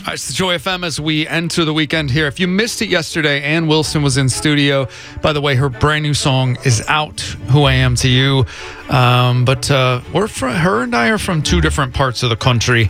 Hi, it's the Joy FM as we enter the weekend here. If you missed it yesterday, Ann Wilson was in studio. By the way, her brand new song is out, Who I Am to You. But her and I are from two different parts of the country.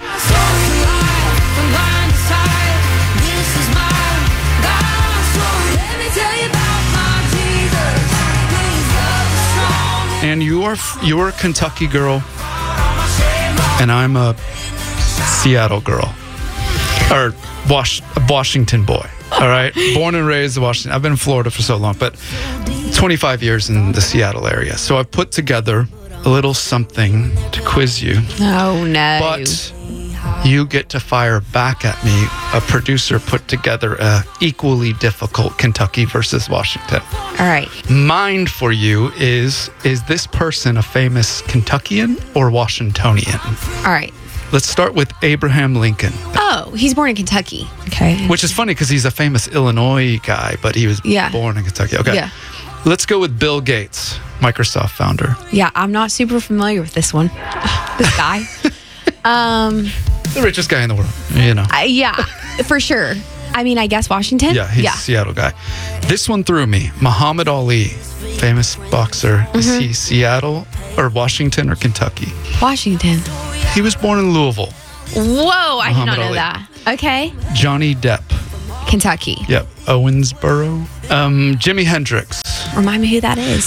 And you are a Kentucky girl, and I'm a Seattle girl. Or Washington boy, all right? Born and raised in Washington. I've been in Florida for so long, but 25 years in the Seattle area. So I've put together a little something to quiz you. Oh, no. But you get to fire back at me. A producer put together a equally difficult Kentucky versus Washington. All right. Mine for you is this person a famous Kentuckian or Washingtonian? All right. Let's start with Abraham Lincoln. Oh, he's born in Kentucky. Okay. Which is funny because he's a famous Illinois guy, but he was born in Kentucky. Okay. Yeah. Let's go with Bill Gates, Microsoft founder. Yeah, I'm not super familiar with this one. This guy. The richest guy in the world, you know. Yeah, for sure. I mean, I guess Washington? Yeah, he's a Seattle guy. This one threw me. Muhammad Ali, famous boxer. Is he Seattle or Washington or Kentucky? Washington. He was born in Louisville. Whoa, I did not know Ali. that. Okay. Johnny Depp. Kentucky. Yep. Owensboro. Jimi Hendrix. Remind me who that is.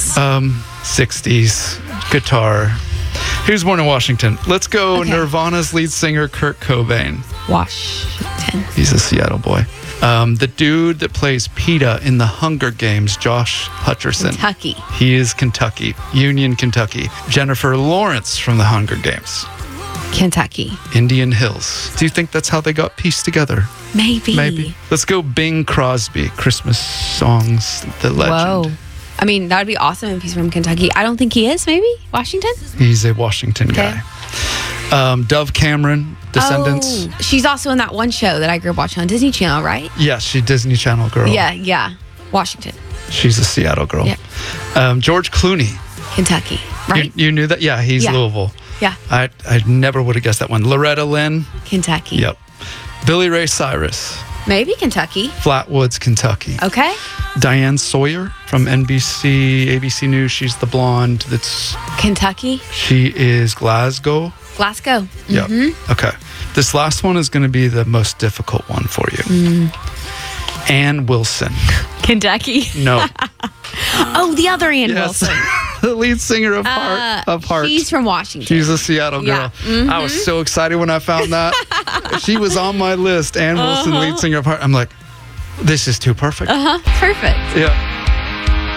60s guitar. He was born in Washington. Let's go Nirvana's lead singer, Kurt Cobain. Washington. He's a Seattle boy. The dude that plays PETA in the Hunger Games, Josh Hutcherson. Kentucky. He is Kentucky. Union, Kentucky. Jennifer Lawrence from the Hunger Games. Kentucky. Indian Hills. Do you think that's how they got pieced together? Maybe. Let's go Bing Crosby, Christmas songs, the legend. Whoa. I mean, that would be awesome if he's from Kentucky. I don't think he is, maybe? Washington? He's a Washington guy. Dove Cameron, Descendants. Oh, she's also in that one show that I grew up watching on Disney Channel, right? Yeah, she's Disney Channel girl. Yeah. Washington. She's a Seattle girl. Yeah. George Clooney. Kentucky, right? You knew that? Yeah, he's Louisville. Yeah. I never would have guessed that one. Loretta Lynn. Kentucky. Yep. Billy Ray Cyrus. Maybe Kentucky. Flatwoods, Kentucky. Okay. Diane Sawyer from ABC News. She's the blonde that's... Kentucky. She is Glasgow. Glasgow. Yep. Okay. This last one is going to be the most difficult one for you. Ann Wilson. Kentucky. No. Oh, the other Ann Wilson. The lead singer of Heart. She's from Washington. She's a Seattle girl. Yeah. I was so excited when I found that. She was on my list. Ann Wilson, lead singer of Heart. I'm like, this is too perfect. Perfect. Yeah.